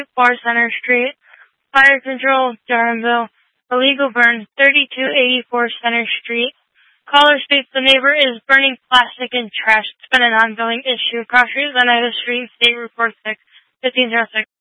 4 Center Street. Fire Control, Durhamville. Illegal burn, 3284 Center Street. Caller states the neighbor is burning plastic and trash. It's been an ongoing issue across Route Street, State Report 6, 1506.